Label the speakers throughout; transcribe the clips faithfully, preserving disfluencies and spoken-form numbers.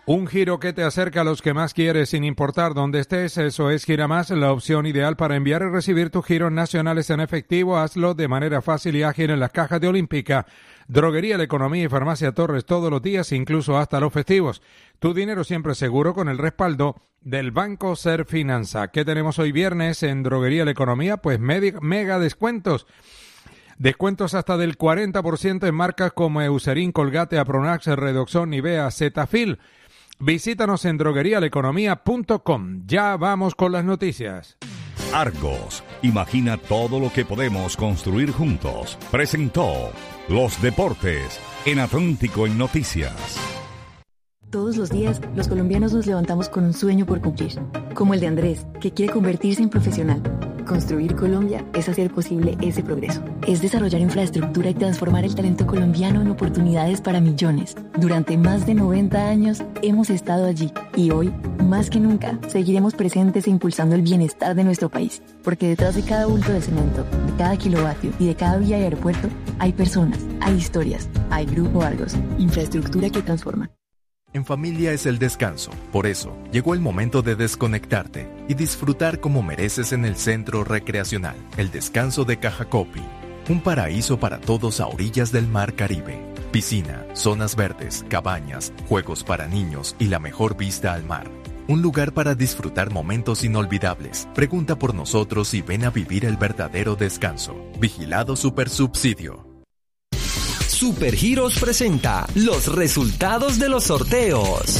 Speaker 1: Un giro que te acerca a los que más quieres sin importar dónde estés. Eso es Giramás, la opción ideal para enviar y recibir tus giros nacionales en efectivo. Hazlo de manera fácil y ágil en las cajas de Olímpica, Droguería La Economía y Farmacia Torres todos los días, incluso hasta los festivos. Tu dinero siempre seguro con el respaldo del Banco Serfinanza. ¿Qué tenemos hoy viernes en Droguería La Economía? Pues mega, mega descuentos. Descuentos hasta del cuarenta por ciento en marcas como Eucerin, Colgate, Apronax, Redoxon, Nivea, Cetaphil. Visítanos en droguería la economía punto com. Ya vamos con las noticias.
Speaker 2: Argos, imagina todo lo que podemos construir juntos. Presentó Los Deportes en Atlántico en Noticias.
Speaker 3: Todos los días, los colombianos nos levantamos con un sueño por cumplir, como el de Andrés, que quiere convertirse en profesional. Construir Colombia es hacer posible ese progreso. Es desarrollar infraestructura y transformar el talento colombiano en oportunidades para millones. Durante más de noventa años hemos estado allí y hoy, más que nunca, seguiremos presentes e impulsando el bienestar de nuestro país. Porque detrás de cada bulto de cemento, de cada kilovatio y de cada vía y aeropuerto, hay personas, hay historias, hay Grupo Argos, infraestructura que transforma.
Speaker 4: En familia es el descanso, por eso llegó el momento de desconectarte y disfrutar como mereces en el Centro Recreacional, el Descanso de Cajacopi, un paraíso para todos a orillas del Mar Caribe. Piscina, zonas verdes, cabañas, juegos para niños y la mejor vista al mar. Un lugar para disfrutar momentos inolvidables. Pregunta por nosotros y ven a vivir el verdadero descanso. Vigilado Supersubsidio.
Speaker 5: Supergiros presenta los resultados de los sorteos.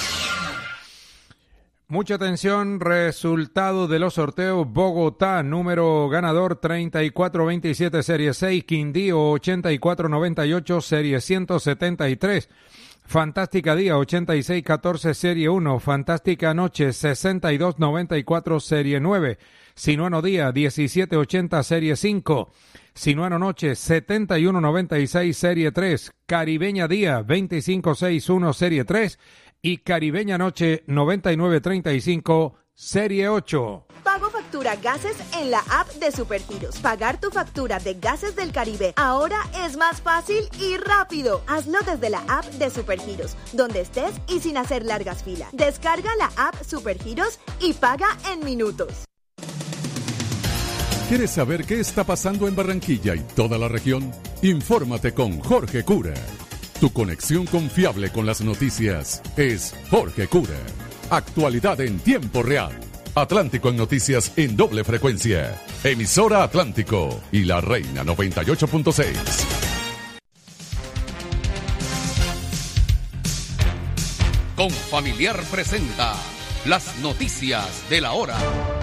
Speaker 1: Mucha atención, resultado de los sorteos. Bogotá, número ganador treinta y cuatro veintisiete, serie seis. Quindío, ochenta y cuatro noventa y ocho, serie ciento setenta y tres. Fantástica Día, ochenta y seis catorce, serie uno. Fantástica Noche, sesenta y dos noventa y cuatro, serie nueve. Sinuano Día, diecisiete ochenta, serie cinco. Sinuano Noche, setenta y uno noventa y seis, serie tres. Caribeña Día, veinticinco sesenta y uno, serie tres. Y Caribeña Noche, noventa y nueve treinta y cinco, serie ocho.
Speaker 6: Pago factura gases en la app de Supergiros. Pagar tu factura de Gases del Caribe ahora es más fácil y rápido. Hazlo desde la app de Supergiros, donde estés y sin hacer largas filas. Descarga la app Supergiros y paga en minutos.
Speaker 7: ¿Quieres saber qué está pasando en Barranquilla y toda la región? Infórmate con Jorge Cura. Tu conexión confiable con las noticias es Jorge Cura. Actualidad en tiempo real. Atlántico en Noticias en doble frecuencia. Emisora Atlántico y La Reina noventa y ocho punto seis.
Speaker 8: Confamiliar presenta las noticias de la hora.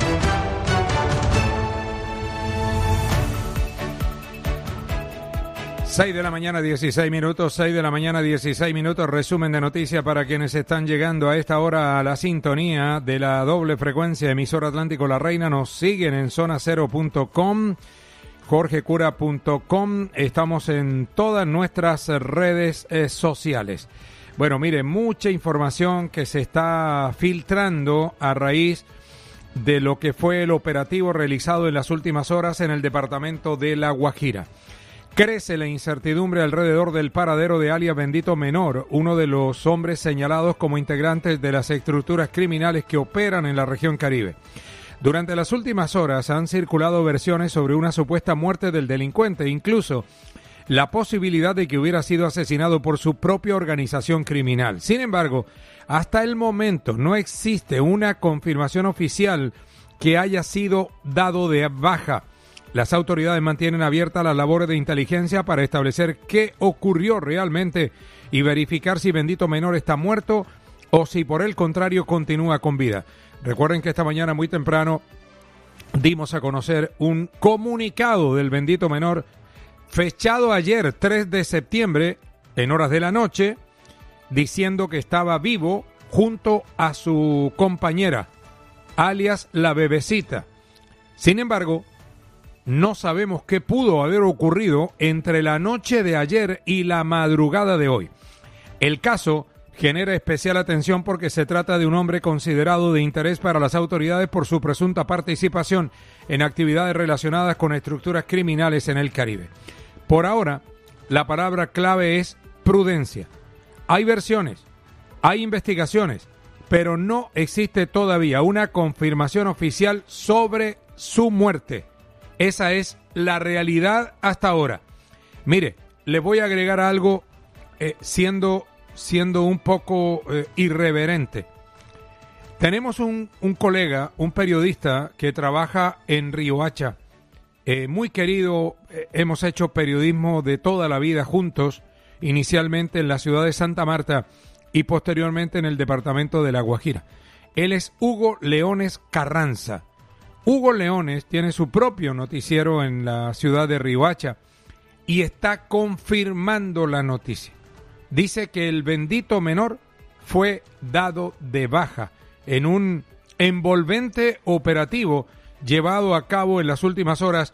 Speaker 1: seis de la mañana, dieciséis minutos, seis de la mañana, dieciséis minutos, resumen de noticias para quienes están llegando a esta hora a la sintonía de la doble frecuencia emisora Atlántico La Reina. Nos siguen en zona cero punto com, jorge cura punto com, estamos en todas nuestras redes eh, sociales. Bueno, mire, mucha información que se está filtrando a raíz de lo que fue el operativo realizado en las últimas horas en el departamento de La Guajira. Crece la incertidumbre alrededor del paradero de alias Bendito Menor, uno de los hombres señalados como integrantes de las estructuras criminales que operan en la región Caribe. Durante las últimas horas han circulado versiones sobre una supuesta muerte del delincuente, incluso la posibilidad de que hubiera sido asesinado por su propia organización criminal. Sin embargo, hasta el momento no existe una confirmación oficial que haya sido dado de baja. Las autoridades mantienen abiertas las labores de inteligencia para establecer qué ocurrió realmente y verificar si Bendito Menor está muerto o si por el contrario continúa con vida. Recuerden que esta mañana muy temprano dimos a conocer un comunicado del Bendito Menor fechado ayer tres de septiembre en horas de la noche diciendo que estaba vivo junto a su compañera, alias la Bebecita. Sin embargo, no sabemos qué pudo haber ocurrido entre la noche de ayer y la madrugada de hoy. El caso genera especial atención porque se trata de un hombre considerado de interés para las autoridades por su presunta participación en actividades relacionadas con estructuras criminales en el Caribe. Por ahora, la palabra clave es prudencia. Hay versiones, Hay investigaciones, pero no existe todavía una confirmación oficial sobre su muerte. Esa es la realidad hasta ahora. Mire, le voy a agregar algo eh, siendo, siendo un poco eh, irreverente. Tenemos un, un colega, un periodista que trabaja en Riohacha, eh, muy querido, eh, hemos hecho periodismo de toda la vida juntos, inicialmente en la ciudad de Santa Marta y posteriormente en el departamento de La Guajira. Él es Hugo Leones Carranza. Hugo Leones tiene su propio noticiero en la ciudad de Riohacha y está confirmando la noticia. Dice que el bendito menor fue dado de baja en un envolvente operativo llevado a cabo en las últimas horas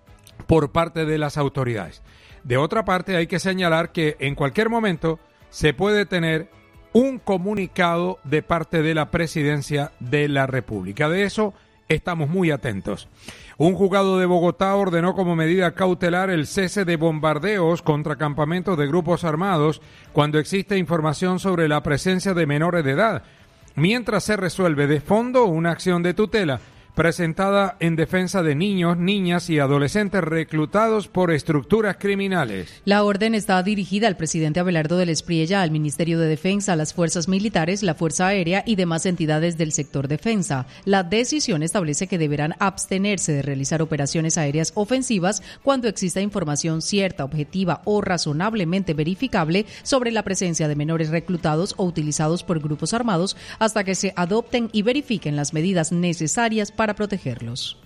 Speaker 1: por parte de las autoridades. De otra parte, hay que señalar que en cualquier momento se puede tener un comunicado de parte de la Presidencia de la República. De eso estamos muy atentos. Un juzgado de Bogotá ordenó como medida cautelar el cese de bombardeos contra campamentos de grupos armados cuando existe información sobre la presencia de menores de edad, mientras se resuelve de fondo una acción de tutela presentada en defensa de niños, niñas y adolescentes reclutados por estructuras criminales.
Speaker 9: La orden está dirigida al presidente Abelardo del Espriella, al Ministerio de Defensa, a las fuerzas militares, la Fuerza Aérea y demás entidades del sector defensa. La decisión establece que deberán abstenerse de realizar operaciones aéreas ofensivas cuando exista información cierta, objetiva o razonablemente verificable sobre la presencia de menores reclutados o utilizados por grupos armados hasta que se adopten y verifiquen las medidas necesarias para para protegerlos.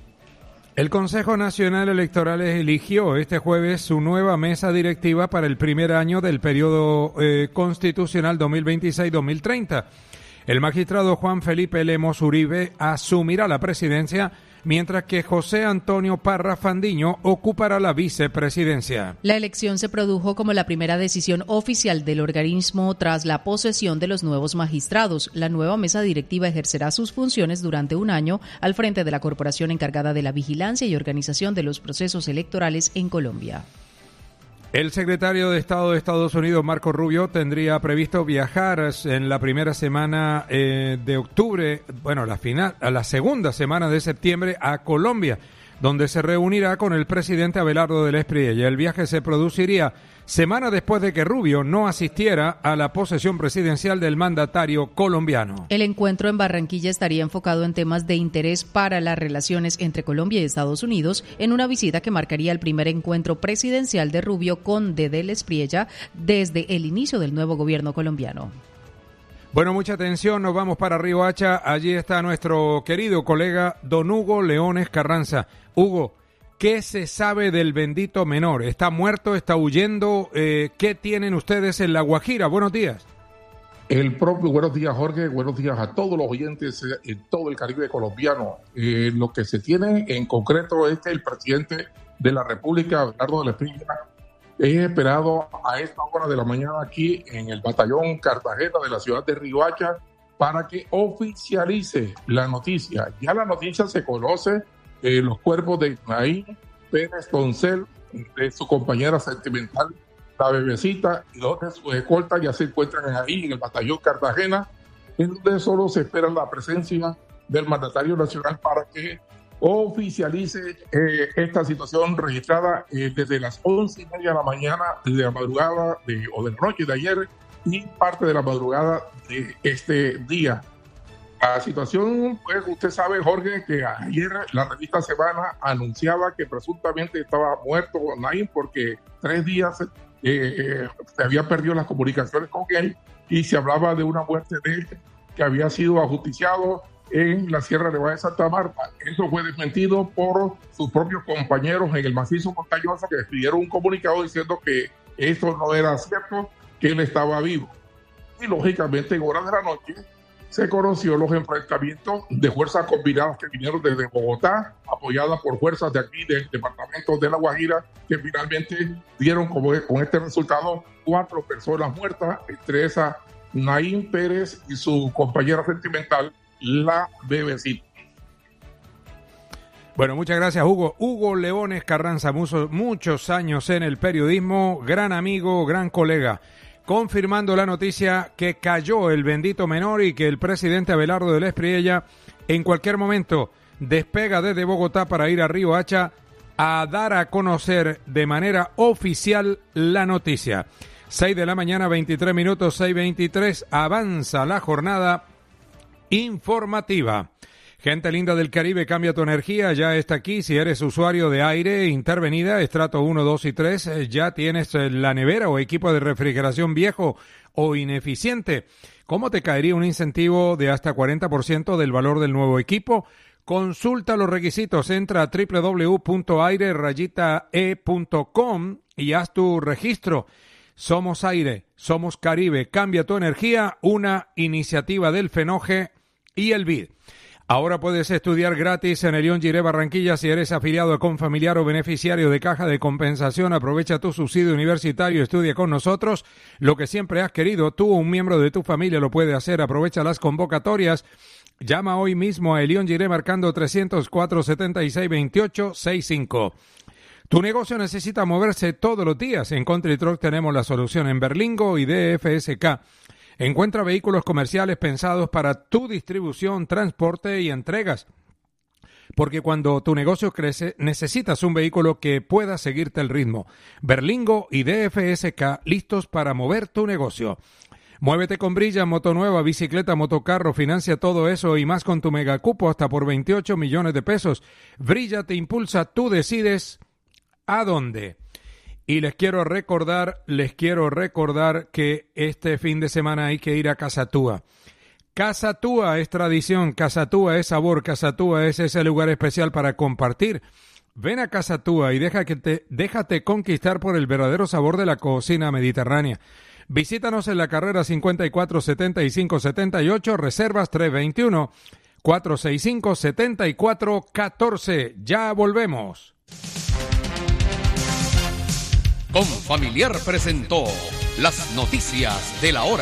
Speaker 1: El Consejo Nacional Electoral eligió este jueves su nueva mesa directiva para el primer año del periodo eh, constitucional dos mil veintiséis dos mil treinta. El magistrado Juan Felipe Lemos Uribe asumirá la presidencia, mientras que José Antonio Parra Fandiño ocupará la vicepresidencia.
Speaker 9: La elección se produjo como la primera decisión oficial del organismo tras la posesión de los nuevos magistrados. La nueva mesa directiva ejercerá sus funciones durante un año al frente de la corporación encargada de la vigilancia y organización de los procesos electorales en Colombia.
Speaker 1: El secretario de Estado de Estados Unidos, Marco Rubio, tendría previsto viajar en la primera semana eh, de octubre, bueno, la final, a la segunda semana de septiembre a Colombia, donde se reunirá con el presidente Abelardo del Espriella. El viaje se produciría semana después de que Rubio no asistiera a la posesión presidencial del mandatario colombiano.
Speaker 9: El encuentro en Barranquilla estaría enfocado en temas de interés para las relaciones entre Colombia y Estados Unidos, en una visita que marcaría el primer encuentro presidencial de Rubio con del Espriella desde el inicio del nuevo gobierno colombiano.
Speaker 1: Bueno, mucha atención, nos vamos para Riohacha. Allí está nuestro querido colega don Hugo Leones Carranza. Hugo, ¿qué se sabe del bendito menor? ¿Está muerto? ¿Está huyendo? Eh, ¿Qué tienen ustedes en La Guajira? Buenos días.
Speaker 10: El propio, buenos días, Jorge, buenos días a todos los oyentes en todo el Caribe colombiano. Eh, lo que se tiene en concreto es que el presidente de la República, Abelardo del Espriella, es esperado a esta hora de la mañana aquí en el batallón Cartagena de la ciudad de Riohacha para que oficialice la noticia. Ya la noticia se conoce, eh, los cuerpos de Ismael Pérez Doncel, de su compañera sentimental, la bebecita, y dos de sus escoltas ya se encuentran ahí en el batallón Cartagena, en donde solo se espera la presencia del mandatario nacional para que oficialice eh, esta situación registrada eh, desde las once y media de la mañana de la madrugada de, o de la noche de ayer y parte de la madrugada de este día. La situación, pues usted sabe, Jorge, que ayer la revista Semana anunciaba que presuntamente estaba muerto Naim porque tres días eh, eh, se había perdido las comunicaciones con él y se hablaba de una muerte de él que había sido ajusticiado en la Sierra Nevada de Santa Marta. Eso fue desmentido por sus propios compañeros en el macizo montañoso, que despidieron un comunicado diciendo que eso no era cierto, que él estaba vivo. Y lógicamente en horas de la noche se conoció los enfrentamientos de fuerzas combinadas que vinieron desde Bogotá, apoyadas por fuerzas de aquí del departamento de La Guajira, que finalmente dieron como con este resultado cuatro personas muertas, entre esas Naim Pérez y su compañera sentimental, la bebecita.
Speaker 1: Bueno, muchas gracias, Hugo. Hugo Leones Carranza, muchos, muchos años en el periodismo, gran amigo, gran colega. confirmando la noticia que cayó el bendito menor y que el presidente Abelardo del Espriella en cualquier momento despega desde Bogotá para ir a Río Hacha a dar a conocer de manera oficial la noticia. seis de la mañana, veintitrés minutos, seis veintitrés, avanza la jornada informativa. Gente linda del Caribe, cambia tu energía, ya está aquí. Si eres usuario de aire intervenida, estrato uno, dos y tres, ya tienes la nevera o equipo de refrigeración viejo o ineficiente. ¿Cómo te caería un incentivo de hasta cuarenta por ciento del valor del nuevo equipo? Consulta los requisitos, entra a doble u doble u doble u punto aire rayita e punto com y haz tu registro. Somos Aire, somos Caribe, cambia tu energía, una iniciativa del FENOGE y el B I D. Ahora puedes estudiar gratis en Elión Giré Barranquilla si eres afiliado a Confamiliar o beneficiario de Caja de Compensación. Aprovecha tu subsidio universitario, estudia con nosotros lo que siempre has querido. Tú o un miembro de tu familia lo puede hacer. Aprovecha las convocatorias. Llama hoy mismo a Elión Giré marcando trescientos cuatro, setenta y seis, veintiocho, sesenta y cinco. Tu negocio necesita moverse todos los días. En Country Truck tenemos la solución en Berlingo y D F S K. Encuentra vehículos comerciales pensados para tu distribución, transporte y entregas. Porque cuando tu negocio crece, necesitas un vehículo que pueda seguirte el ritmo. Berlingo y D F S K listos para mover tu negocio. Muévete con Brilla, moto nueva, bicicleta, motocarro, financia todo eso y más con tu megacupo hasta por veintiocho millones de pesos. Brilla te impulsa, tú decides a dónde. Y les quiero recordar, les quiero recordar que este fin de semana hay que ir a Casa Túa. Casa Túa es tradición, Casa Túa es sabor, Casa Túa es ese lugar especial para compartir. Ven a Casa Túa y deja que te, déjate conquistar por el verdadero sabor de la cocina mediterránea. Visítanos en la carrera cincuenta y cuatro, setenta y cinco, setenta y ocho, reservas tres veintiuno, cuatrocientos sesenta y cinco, setenta y cuatro catorce. Ya volvemos.
Speaker 8: Confamiliar presentó las noticias de la hora.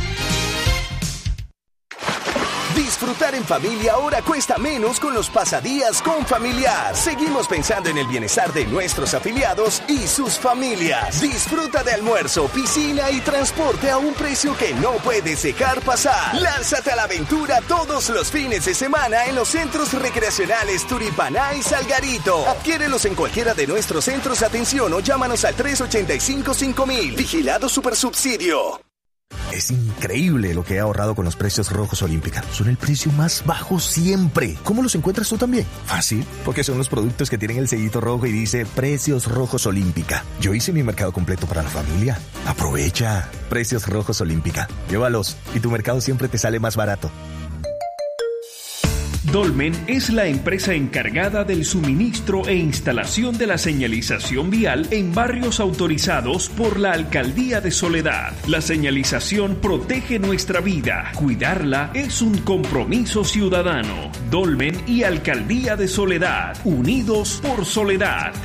Speaker 11: Disfrutar en familia ahora cuesta menos con los pasadías Confamiliar. Seguimos pensando en el bienestar de nuestros afiliados y sus familias. Disfruta de almuerzo, piscina y transporte a un precio que no puedes dejar pasar. Lánzate a la aventura todos los fines de semana en los centros recreacionales Turipaná y Salgarito. Adquiérelos en cualquiera de nuestros centros de atención o llámanos al tres ochenta y cinco, cinco mil. Vigilado Supersubsidio.
Speaker 12: Es increíble lo que he ahorrado con los precios rojos Olímpica. Son el precio más bajo siempre. ¿Cómo los encuentras tú también? Fácil, porque son los productos que tienen el sellito rojo y dice Precios Rojos Olímpica. Yo hice mi mercado completo para la familia. Aprovecha. Precios Rojos Olímpica. Llévalos y tu mercado siempre te sale más barato.
Speaker 13: Dolmen es la empresa encargada del suministro e instalación de la señalización vial en barrios autorizados por la Alcaldía de Soledad. La señalización protege nuestra vida. Cuidarla es un compromiso ciudadano. Dolmen y Alcaldía de Soledad, unidos por Soledad.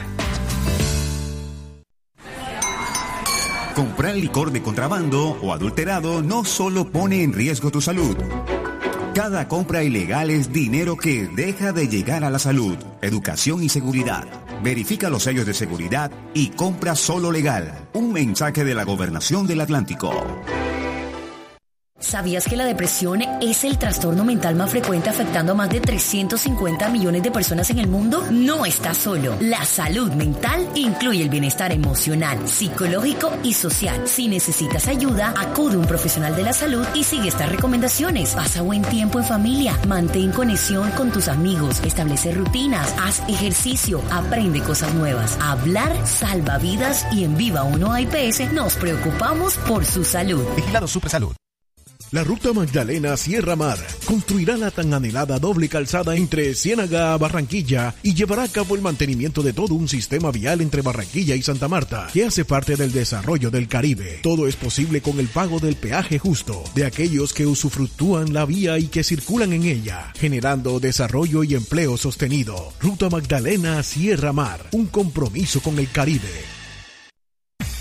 Speaker 14: Comprar licor de contrabando o adulterado no solo pone en riesgo tu salud. Cada compra ilegal es dinero que deja de llegar a la salud, educación y seguridad. Verifica los sellos de seguridad y compra solo legal. Un mensaje de la Gobernación del Atlántico.
Speaker 15: ¿Sabías que la depresión es el trastorno mental más frecuente afectando a más de trescientos cincuenta millones de personas en el mundo? No estás solo. La salud mental incluye el bienestar emocional, psicológico y social. Si necesitas ayuda, acude a un profesional de la salud y sigue estas recomendaciones. Pasa buen tiempo en familia, mantén conexión con tus amigos, establece rutinas, haz ejercicio, aprende cosas nuevas. Hablar salva vidas y en Viva uno A I P S nos preocupamos por su salud.
Speaker 16: Vigilado Supersalud. La Ruta Magdalena Sierra Mar construirá la tan anhelada doble calzada entre Ciénaga a Barranquilla y llevará a cabo el mantenimiento de todo un sistema vial entre Barranquilla y Santa Marta, que hace parte del desarrollo del Caribe. Todo es posible con el pago del peaje justo de aquellos que usufructúan la vía y que circulan en ella, generando desarrollo y empleo sostenido. Ruta Magdalena Sierra Mar, un compromiso con el Caribe.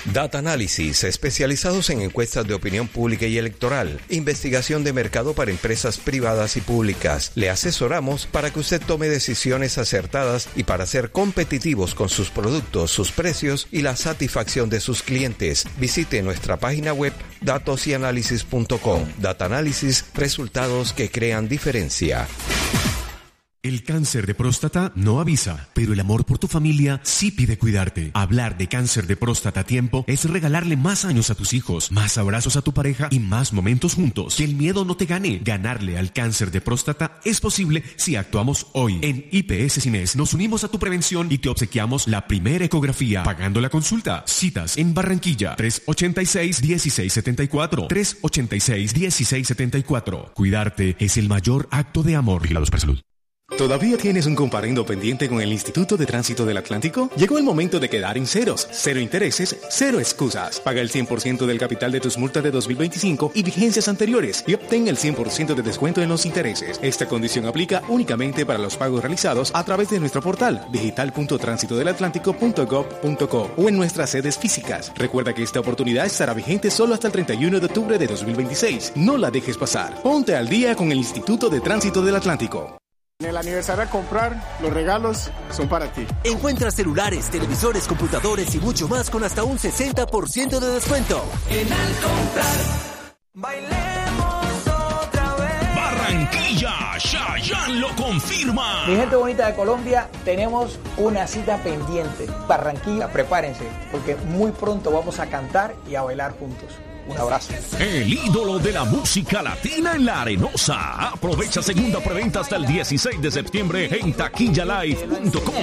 Speaker 17: Data Analysis, especializados en encuestas de opinión pública y electoral, investigación de mercado para empresas privadas y públicas. Le asesoramos para que usted tome decisiones acertadas y para ser competitivos con sus productos, sus precios y la satisfacción de sus clientes. Visite nuestra página web datos y análisis punto com. Data Analysis, resultados que crean diferencia.
Speaker 16: El cáncer de próstata no avisa, pero el amor por tu familia sí pide cuidarte. Hablar de cáncer de próstata a tiempo es regalarle más años a tus hijos, más abrazos a tu pareja y más momentos juntos. Que el miedo no te gane. Ganarle al cáncer de próstata es posible si actuamos hoy. En I P S Cines nos unimos a tu prevención y te obsequiamos la primera ecografía, pagando la consulta. Citas en Barranquilla, tres ochenta y seis, dieciséis setenta y cuatro, tres ochenta y seis, dieciséis setenta y cuatro. Cuidarte es el mayor acto de amor. Vigilados por Salud.
Speaker 18: ¿Todavía tienes un comparendo pendiente con el Instituto de Tránsito del Atlántico? Llegó el momento de quedar en ceros. Cero intereses, cero excusas. Paga el cien por ciento del capital de tus multas de dos mil veinticinco y vigencias anteriores y obtén el cien por ciento de descuento en los intereses. Esta condición aplica únicamente para los pagos realizados a través de nuestro portal digital punto tránsito del atlántico punto gob punto co o en nuestras sedes físicas. Recuerda que esta oportunidad estará vigente solo hasta el treinta y uno de octubre de dos mil veintiséis. No la dejes pasar. Ponte al día con el Instituto de Tránsito del Atlántico.
Speaker 19: En el aniversario a comprar, los regalos son para ti.
Speaker 5: Encuentra celulares, televisores, computadores y mucho más con hasta un sesenta por ciento de descuento.
Speaker 20: En Al Comprar, bailemos otra vez.
Speaker 21: Barranquilla, Chayanne lo confirma.
Speaker 22: Mi gente bonita de Colombia, tenemos una cita pendiente. Barranquilla, prepárense, porque muy pronto vamos a cantar y a bailar juntos. Un abrazo.
Speaker 21: El ídolo de la música latina en La Arenosa. Aprovecha segunda preventa hasta el dieciséis de septiembre en taquilla live punto com.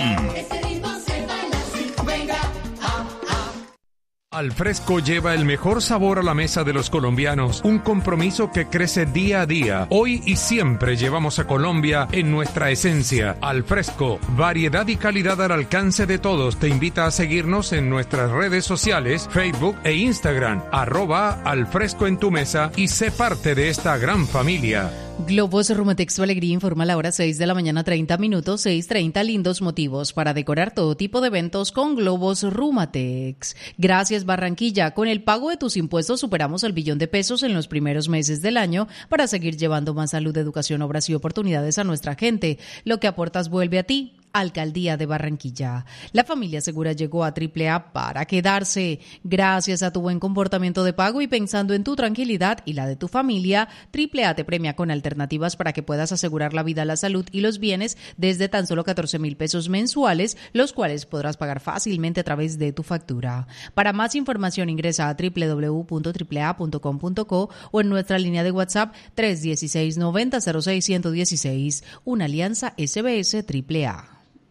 Speaker 1: Al Fresco lleva el mejor sabor a la mesa de los colombianos, un compromiso que crece día a día. Hoy y siempre llevamos a Colombia en nuestra esencia. Al Fresco, variedad y calidad al alcance de todos. Te invita a seguirnos en nuestras redes sociales, Facebook e Instagram, arroba Al Fresco en tu mesa y sé parte de esta gran familia.
Speaker 9: Globos Rumatex Tu Alegría informa a la hora seis de la mañana, treinta minutos, seis treinta, lindos motivos para decorar todo tipo de eventos con Globos Rumatex. Gracias Barranquilla, con el pago de tus impuestos superamos el billón de pesos en los primeros meses del año para seguir llevando más salud, educación, obras y oportunidades a nuestra gente. Lo que aportas vuelve a ti. Alcaldía de Barranquilla. La familia segura llegó a Triple A para quedarse. Gracias a tu buen comportamiento de pago y pensando en tu tranquilidad y la de tu familia, Triple A te premia con alternativas para que puedas asegurar la vida, la salud y los bienes desde tan solo catorce mil pesos mensuales, los cuales podrás pagar fácilmente a través de tu factura. Para más información ingresa a doble u doble u doble u punto triple a punto com punto co o en nuestra línea de WhatsApp tres uno seis, noventa, cero seis, ciento dieciséis. Una alianza S B S Triple A.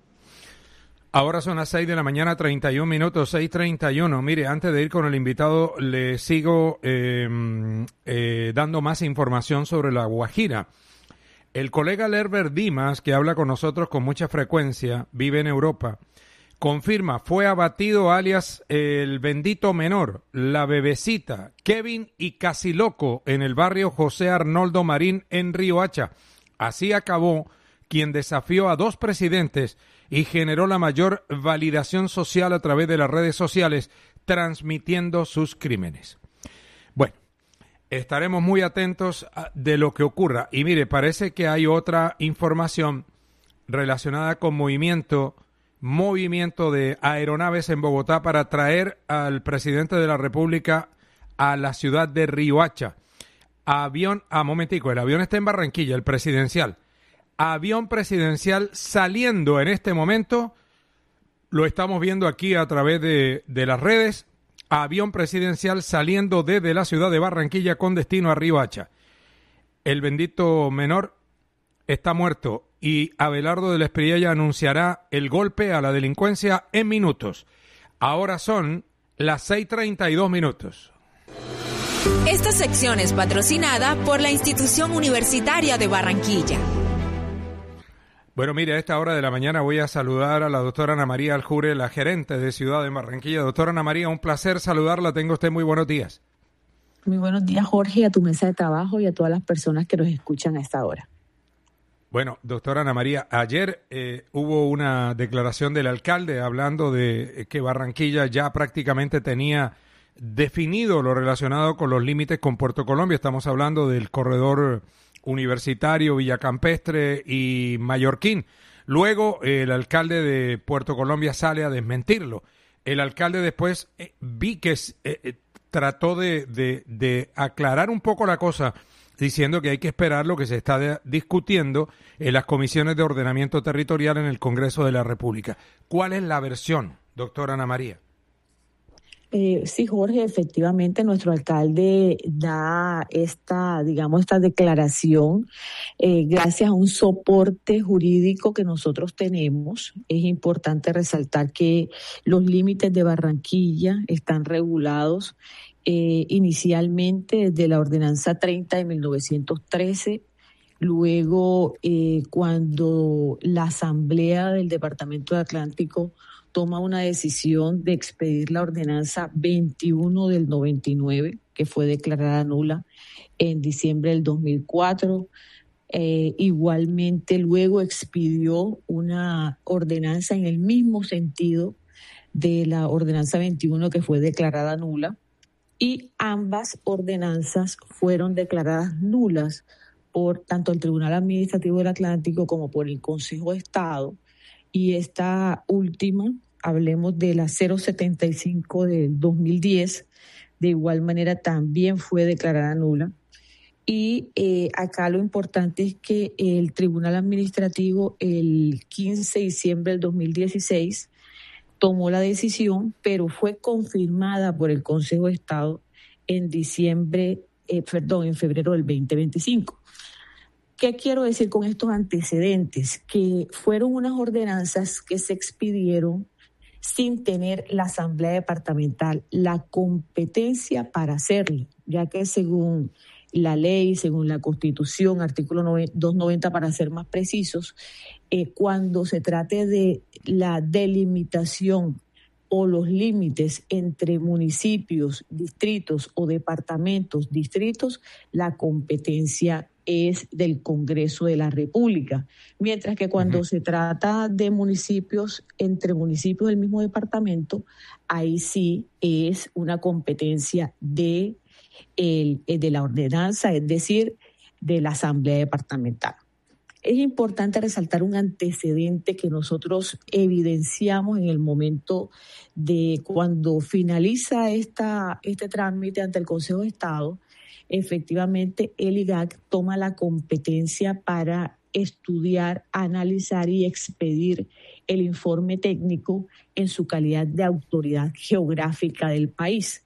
Speaker 1: Ahora son las seis de la mañana, treinta y un minutos, seis treinta y uno. Mire, antes de ir con el invitado, le sigo eh, eh, dando más información sobre la Guajira. El colega Lerber Dimas, que habla con nosotros con mucha frecuencia, vive en Europa, confirma, fue abatido alias el bendito menor, la bebecita, Kevin y Casi Loco, en el barrio José Arnoldo Marín, en Riohacha. Así acabó quien desafió a dos presidentes y generó la mayor validación social a través de las redes sociales, transmitiendo sus crímenes. Bueno, estaremos muy atentos de lo que ocurra. Y mire, parece que hay otra información relacionada con movimiento, movimiento de aeronaves en Bogotá para traer al presidente de la República a la ciudad de Riohacha. Avión, a ah, momentico, el avión está en Barranquilla, el presidencial. Avión presidencial saliendo en este momento, lo estamos viendo aquí a través de, de las redes, avión presidencial saliendo desde la ciudad de Barranquilla con destino a Riohacha. El bendito menor está muerto y Abelardo del Espriella anunciará el golpe a la delincuencia en minutos. Ahora son las seis treinta y dos minutos.
Speaker 23: Esta sección es patrocinada por la Institución Universitaria de Barranquilla.
Speaker 1: Bueno, mire, a esta hora de la mañana voy a saludar a la doctora Ana María Aljure, la gerente de Ciudad de Barranquilla. Doctora Ana María, un placer saludarla. Tenga usted muy buenos días.
Speaker 24: Muy buenos días, Jorge, a tu mesa de trabajo y a todas las personas que nos escuchan a esta hora.
Speaker 1: Bueno, doctora Ana María, ayer eh, hubo una declaración del alcalde hablando de que Barranquilla ya prácticamente tenía definido lo relacionado con los límites con Puerto Colombia. Estamos hablando del corredor universitario, Villacampestre y Mallorquín. Luego eh, el alcalde de Puerto Colombia sale a desmentirlo. El alcalde después eh, vi que eh, trató de, de, de aclarar un poco la cosa, diciendo que hay que esperar lo que se está de, discutiendo en las comisiones de ordenamiento territorial en el Congreso de la República. ¿Cuál es la versión, doctora Ana María?
Speaker 2: Eh, sí, Jorge, efectivamente nuestro alcalde da esta, digamos, esta declaración eh, gracias a un soporte jurídico que nosotros tenemos. Es importante resaltar que los límites de Barranquilla están regulados eh, inicialmente desde la Ordenanza treinta de mil novecientos trece. Luego, eh, cuando la Asamblea del Departamento de Atlántico toma una decisión de expedir la ordenanza veintiuno del noventa y nueve, que fue declarada nula en diciembre del dos mil cuatro. Eh, igualmente luego expidió una ordenanza en el mismo sentido de la ordenanza veintiuno que fue declarada nula, y ambas ordenanzas fueron declaradas nulas por tanto el Tribunal Administrativo del Atlántico como por el Consejo de Estado. Y esta última, hablemos de la cero setenta y cinco del dos mil diez, de igual manera también fue declarada nula. Y eh, acá lo importante es que el Tribunal Administrativo el quince de diciembre del dos mil dieciséis tomó la decisión, pero fue confirmada por el Consejo de Estado en diciembre, eh, perdón, en febrero del veinte veinticinco. ¿Qué quiero decir con estos antecedentes? Que fueron unas ordenanzas que se expidieron sin tener la Asamblea Departamental la competencia para hacerlo, ya que según la ley, según la Constitución, artículo doscientos noventa para ser más precisos, eh, cuando se trate de la delimitación o los límites entre municipios, distritos o departamentos, distritos, la competencia es del Congreso de la República, mientras que cuando uh-huh. se trata de municipios, entre municipios del mismo departamento, ahí sí es una competencia de, el, de la ordenanza, es decir, de la Asamblea Departamental. Es importante resaltar un antecedente que nosotros evidenciamos en el momento de cuando finaliza esta, este trámite ante el Consejo de Estado. Efectivamente, el I G A C toma la competencia para estudiar, analizar y expedir el informe técnico en su calidad de autoridad geográfica del país.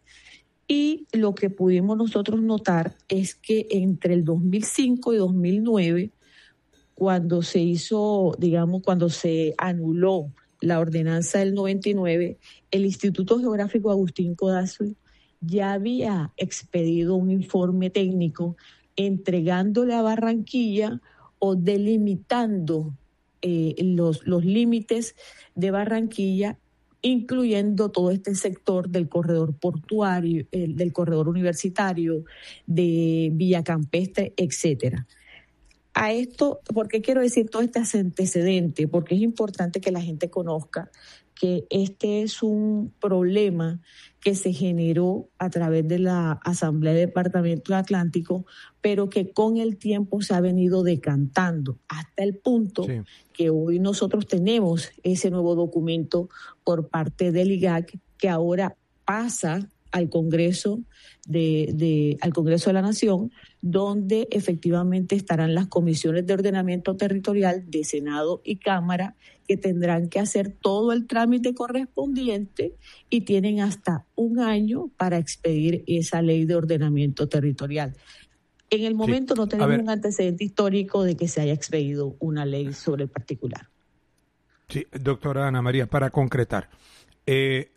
Speaker 2: Y lo que pudimos nosotros notar es que entre el dos mil cinco y dos mil nueve, cuando se hizo, digamos, cuando se anuló la ordenanza del noventa y nueve, el Instituto Geográfico Agustín Codazzi ya había expedido un informe técnico entregándole a Barranquilla o delimitando eh, los, los límites de Barranquilla, incluyendo todo este sector del corredor portuario, eh, del corredor universitario, de Villacampestre, etcétera. A esto, ¿por qué quiero decir todo este antecedente? Porque es importante que la gente conozca que este es un problema que se generó a través de la Asamblea del Departamento Atlántico, pero que con el tiempo se ha venido decantando hasta el punto sí. que hoy nosotros tenemos ese nuevo documento por parte del I G A C que ahora pasa al Congreso de, de al Congreso de la Nación, donde efectivamente estarán las comisiones de ordenamiento territorial de Senado y Cámara, que tendrán que hacer todo el trámite correspondiente y tienen hasta un año para expedir esa ley de ordenamiento territorial. En el momento sí. no tenemos un antecedente histórico de que se haya expedido una ley sobre el particular.
Speaker 1: Sí, doctora Ana María, para concretar, eh,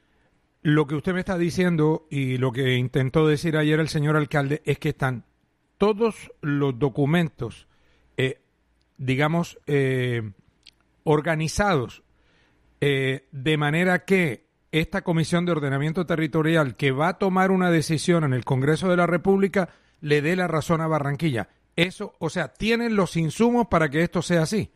Speaker 1: lo que usted me está diciendo y lo que intentó decir ayer el señor alcalde es que están todos los documentos, eh, digamos, eh, organizados eh, de manera que esta Comisión de Ordenamiento Territorial que va a tomar una decisión en el Congreso de la República le dé la razón a Barranquilla. Eso, o sea, ¿tienen los insumos para que esto sea así?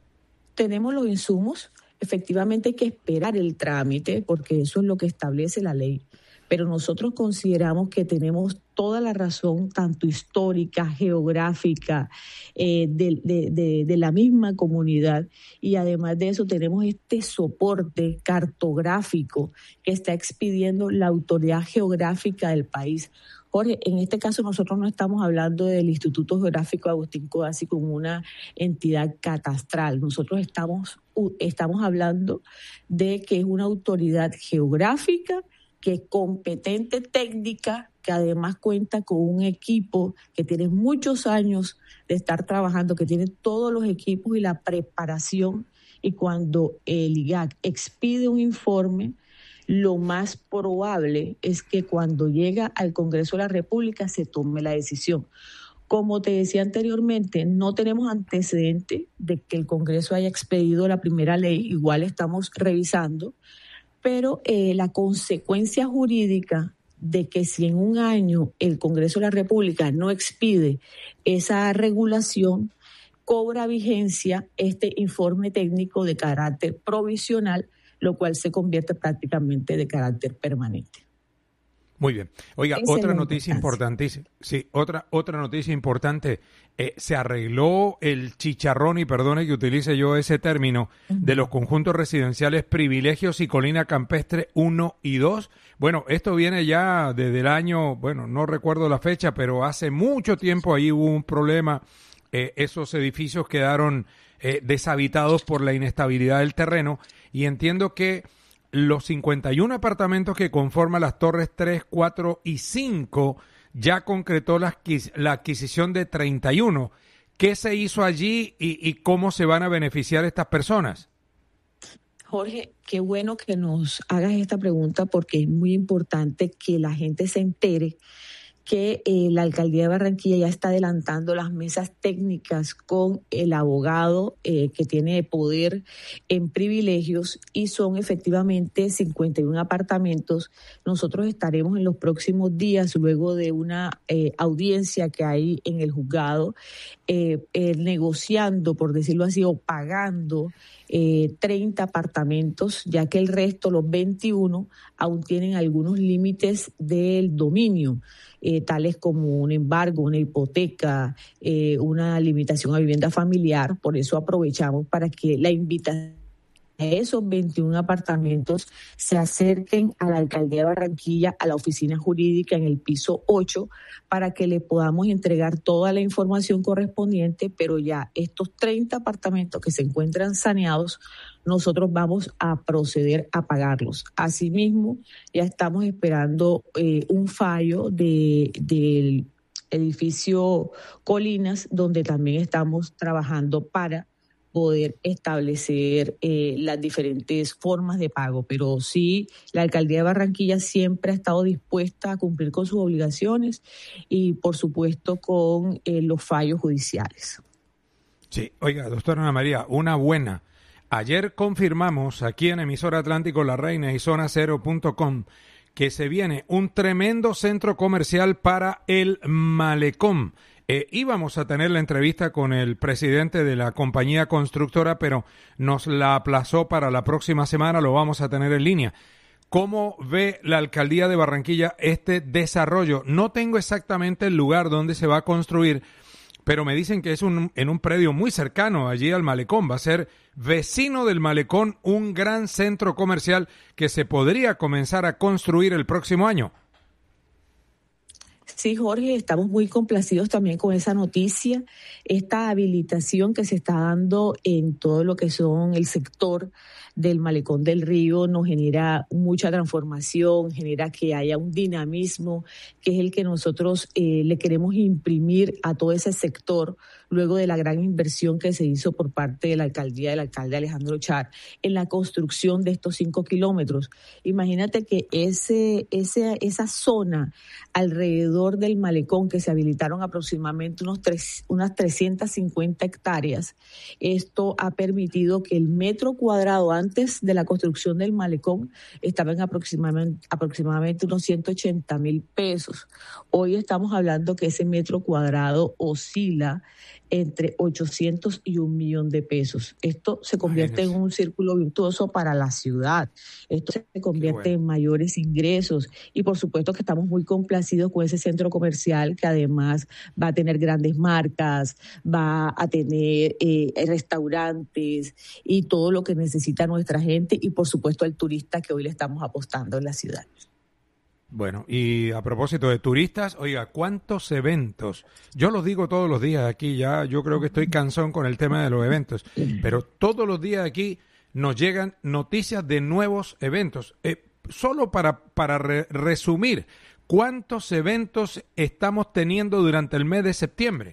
Speaker 2: Tenemos los insumos. Efectivamente hay que esperar el trámite porque eso es lo que establece la ley. Pero nosotros consideramos que tenemos toda la razón, tanto histórica, geográfica, eh, de, de, de, de la misma comunidad, y además de eso tenemos este soporte cartográfico que está expidiendo la autoridad geográfica del país. Jorge, en este caso nosotros no estamos hablando del Instituto Geográfico Agustín Codazzi como una entidad catastral. Nosotros estamos, estamos hablando de que es una autoridad geográfica que es competente técnica, que además cuenta con un equipo que tiene muchos años de estar trabajando, que tiene todos los equipos y la preparación, y cuando el I G A C expide un informe, lo más probable es que cuando llega al Congreso de la República se tome la decisión. Como te decía anteriormente, no tenemos antecedente de que el Congreso haya expedido la primera ley, igual estamos revisando, pero eh, la consecuencia jurídica de que si en un año el Congreso de la República no expide esa regulación, cobra vigencia este informe técnico de carácter provisional, lo cual se convierte prácticamente de carácter permanente.
Speaker 1: Muy bien. Oiga,
Speaker 2: Esa
Speaker 1: otra
Speaker 2: es la
Speaker 1: noticia importantísima. Sí, otra otra noticia importante. Eh, se arregló el chicharrón, y perdone que utilice yo ese término, uh-huh. de los conjuntos residenciales Privilegios y Colina Campestre uno y dos. Bueno, esto viene ya desde el año, bueno, no recuerdo la fecha, pero hace mucho tiempo ahí hubo un problema. Eh, esos edificios quedaron eh, deshabitados por la inestabilidad del terreno, y entiendo que los cincuenta y uno apartamentos que conforman las torres tres, cuatro y cinco ya concretó la, la adquisición de treinta y uno. ¿Qué se hizo allí y, y cómo se van a beneficiar estas personas?
Speaker 2: Jorge, qué bueno que nos hagas esta pregunta porque es muy importante que la gente se entere que eh, la Alcaldía de Barranquilla ya está adelantando las mesas técnicas con el abogado eh, que tiene poder en privilegios, y son efectivamente cincuenta y uno apartamentos. Nosotros estaremos en los próximos días, luego de una eh, audiencia que hay en el juzgado, eh, eh, negociando, por decirlo así, o pagando Eh, treinta apartamentos, ya que el resto, los veintiuno, aún tienen algunos límites del dominio, eh, tales como un embargo, una hipoteca, eh, una limitación a vivienda familiar. Por eso aprovechamos para que la invitación a esos veintiún apartamentos se acerquen a la Alcaldía de Barranquilla, a la oficina jurídica en el piso ocho, para que le podamos entregar toda la información correspondiente, pero ya estos treinta apartamentos que se encuentran saneados, nosotros vamos a proceder a pagarlos. Asimismo, ya estamos esperando eh, un fallo de, del edificio Colinas, donde también estamos trabajando para poder establecer eh, las diferentes formas de pago. Pero sí, la Alcaldía de Barranquilla siempre ha estado dispuesta a cumplir con sus obligaciones y, por supuesto, con eh, los fallos judiciales.
Speaker 1: Sí, oiga, doctora Ana María, una buena. Ayer confirmamos aquí en Emisora Atlántico La Reina y zona cero punto com que se viene un tremendo centro comercial para el Malecón. Eh, íbamos a tener la entrevista con el presidente de la compañía constructora, pero nos la aplazó para la próxima semana, lo vamos a tener en línea. ¿Cómo ve la Alcaldía de Barranquilla este desarrollo? No tengo exactamente el lugar donde se va a construir, pero me dicen que es un, en un predio muy cercano allí al Malecón. Va a ser vecino del Malecón, un gran centro comercial que se podría comenzar a construir el próximo año.
Speaker 2: Sí, Jorge, estamos muy complacidos también con esa noticia, esta habilitación que se está dando en todo lo que son el sector del Malecón del Río nos genera mucha transformación, genera que haya un dinamismo, que es el que nosotros eh, le queremos imprimir a todo ese sector, luego de la gran inversión que se hizo por parte de la alcaldía del alcalde Alejandro Char en la construcción de estos cinco kilómetros. Imagínate que ese, ese, esa zona alrededor alrededor del malecón, que se habilitaron aproximadamente unos tres, unas trescientas cincuenta hectáreas, esto ha permitido que el metro cuadrado antes de la construcción del malecón estaba en aproximadamente, aproximadamente unos ciento ochenta mil pesos. Hoy estamos hablando que ese metro cuadrado oscila entre ochocientos y un millón de pesos. Esto se convierte en un círculo virtuoso para la ciudad. Esto se convierte bueno. en mayores ingresos y por supuesto que estamos muy complacidos con ese centro comercial que además va a tener grandes marcas, va a tener eh, restaurantes y todo lo que necesita nuestra gente y por supuesto el turista que hoy le estamos apostando en la ciudad.
Speaker 1: Bueno, y a propósito de turistas, oiga, ¿cuántos eventos? Yo los digo todos los días aquí, ya yo creo que estoy cansón con el tema de los eventos, pero todos los días aquí nos llegan noticias de nuevos eventos. Eh, solo para, para re- resumir, ¿cuántos eventos estamos teniendo durante el mes de septiembre?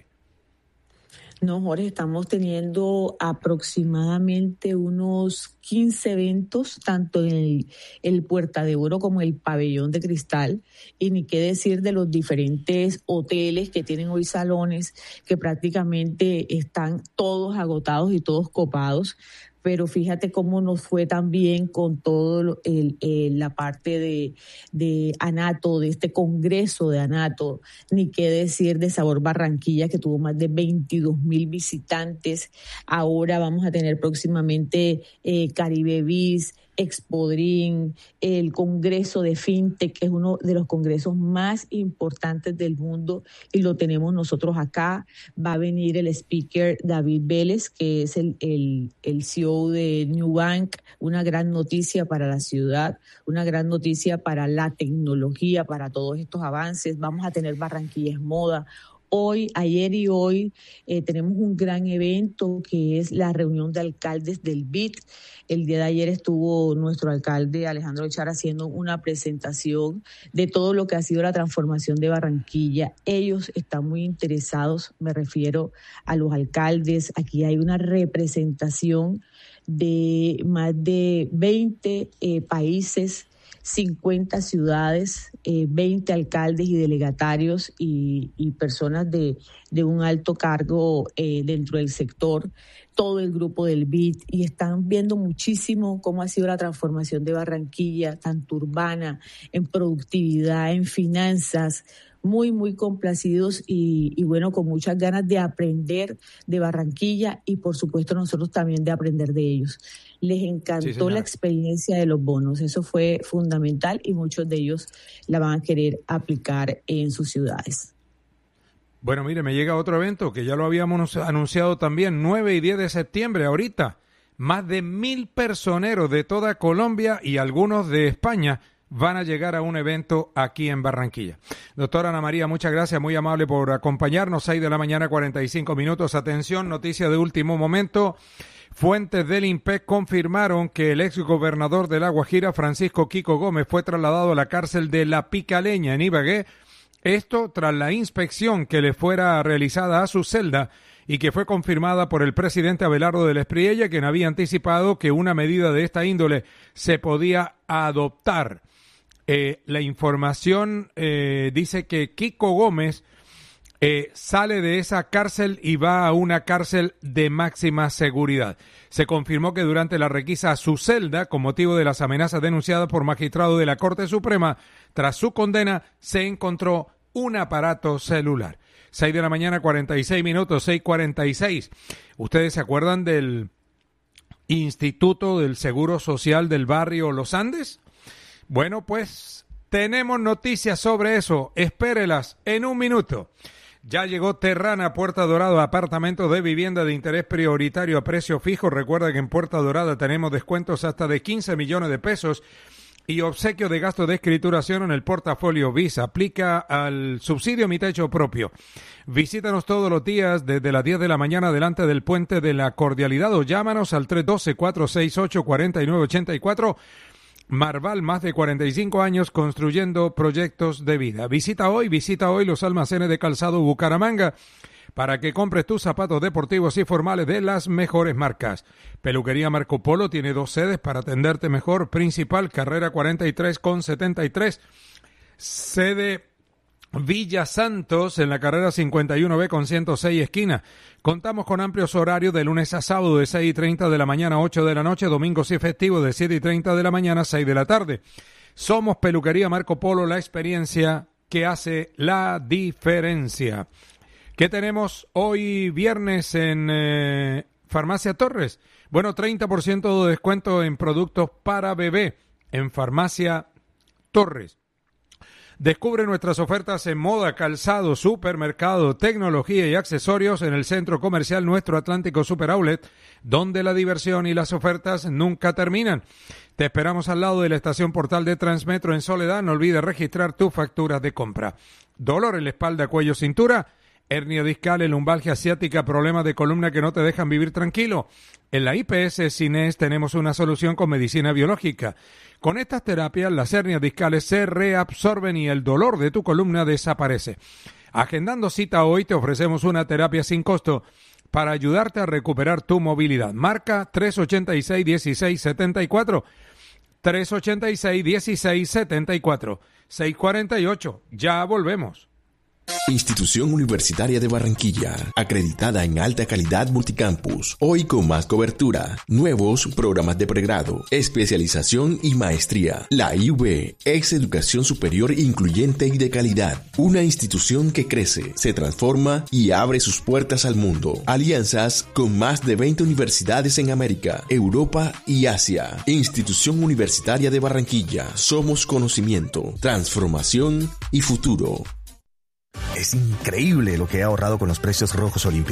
Speaker 2: No, Jorge, estamos teniendo aproximadamente unos quince eventos, tanto en el, el Puerta de Oro como el Pabellón de Cristal, y ni qué decir de los diferentes hoteles que tienen hoy salones que prácticamente están todos agotados y todos copados. Pero fíjate cómo nos fue también con todo el, el, la parte de, de ANATO, de este congreso de ANATO, ni qué decir de Sabor Barranquilla, que tuvo más de veintidós mil visitantes. Ahora vamos a tener próximamente eh, Caribe Biz, Expodrin, el Congreso de FinTech, que es uno de los congresos más importantes del mundo y lo tenemos nosotros acá. Va a venir el speaker David Vélez, que es el, el, el C E O de New Bank, una gran noticia para la ciudad, una gran noticia para la tecnología, para todos estos avances. Vamos a tener Barranquilla es Moda. Hoy, ayer y hoy eh, tenemos un gran evento que es la reunión de alcaldes del B I D. El día de ayer estuvo nuestro alcalde Alejandro Echar haciendo una presentación de todo lo que ha sido la transformación de Barranquilla. Ellos están muy interesados, me refiero a los alcaldes. Aquí hay una representación de más de veinte eh, países, cincuenta ciudades, eh, veinte alcaldes y delegatarios y, y personas de, de un alto cargo eh, dentro del sector, todo el grupo del B I D, y están viendo muchísimo cómo ha sido la transformación de Barranquilla, tanto urbana, en productividad, en finanzas, muy, muy complacidos y, y bueno, con muchas ganas de aprender de Barranquilla y por supuesto nosotros también de aprender de ellos. Les encantó sí, la experiencia de los bonos, eso fue fundamental y muchos de ellos la van a querer aplicar en sus ciudades.
Speaker 1: Bueno, mire, me llega otro evento que ya lo habíamos anunciado también, nueve y diez de septiembre, ahorita, más de mil personeros de toda Colombia y algunos de España van a llegar a un evento aquí en Barranquilla. Doctora Ana María, muchas gracias, muy amable por acompañarnos. seis de la mañana, cuarenta y cinco minutos. Atención, noticia de último momento. Fuentes del INPEC confirmaron que el exgobernador de La Guajira, Francisco Kiko Gómez, fue trasladado a la cárcel de La Picaleña en Ibagué. Esto tras la inspección que le fuera realizada a su celda y que fue confirmada por el presidente Abelardo del Espriella, quien había anticipado que una medida de esta índole se podía adoptar. Eh, la información eh, dice que Kiko Gómez eh, sale de esa cárcel y va a una cárcel de máxima seguridad. Se confirmó que durante la requisa a su celda, con motivo de las amenazas denunciadas por magistrado de la Corte Suprema, tras su condena, se encontró un aparato celular. seis de la mañana, cuarenta y seis minutos, seis cuarenta y seis. ¿Ustedes se acuerdan del Instituto del Seguro Social del barrio Los Andes? Bueno, pues tenemos noticias sobre eso. Espérelas en un minuto. Ya llegó Terrana, Puerta Dorada, apartamentos de vivienda de interés prioritario a precio fijo. Recuerda que en Puerta Dorada tenemos descuentos hasta de quince millones de pesos y obsequio de gasto de escrituración en el portafolio Visa. Aplica al subsidio Mi Techo Propio. Visítanos todos los días desde las diez de la mañana delante del Puente de la Cordialidad o llámanos al tres uno dos, cuatro seis ocho, cuatro nueve ocho cuatro. Marval, más de cuarenta y cinco años construyendo proyectos de vida. Visita hoy, visita hoy los almacenes de calzado Bucaramanga para que compres tus zapatos deportivos y formales de las mejores marcas. Peluquería Marco Polo tiene dos sedes para atenderte mejor. Principal, carrera cuarenta y tres con setenta y tres. Sede Villa Santos en la carrera cincuenta y uno B con ciento seis esquina. Contamos con amplios horarios de lunes a sábado de seis y treinta de la mañana a ocho de la noche, domingos y festivos de siete y treinta de la mañana a seis de la tarde. Somos Peluquería Marco Polo, la experiencia que hace la diferencia. ¿Qué tenemos hoy viernes en eh, Farmacia Torres? Bueno, treinta por ciento de descuento en productos para bebé en Farmacia Torres. Descubre nuestras ofertas en moda, calzado, supermercado, tecnología y accesorios en el Centro Comercial Nuestro Atlántico Super Outlet, donde la diversión y las ofertas nunca terminan. Te esperamos al lado de la estación Portal de Transmetro en Soledad. No olvides registrar tus facturas de compra. Dolor en la espalda, cuello, cintura, hernia discal, lumbalgia asiática, problemas de columna que no te dejan vivir tranquilo. En la I P S Cines tenemos una solución con medicina biológica. Con estas terapias, las hernias discales se reabsorben y el dolor de tu columna desaparece. Agendando cita hoy, te ofrecemos una terapia sin costo para ayudarte a recuperar tu movilidad. Marca tres ochenta y seis, dieciséis setenta y cuatro, tres ochenta y seis, dieciséis setenta y cuatro, seis cuarenta y ocho. Ya volvemos.
Speaker 3: Institución Universitaria de Barranquilla, acreditada en alta calidad multicampus, hoy con más cobertura, nuevos programas de pregrado, especialización y maestría. La I U B es educación superior incluyente y de calidad, una institución que crece, se transforma y abre sus puertas al mundo. Alianzas con más de veinte universidades en América, Europa y Asia. Institución Universitaria de Barranquilla, somos conocimiento, transformación y futuro.
Speaker 12: Es increíble lo que he ahorrado con los precios rojos olímpicos.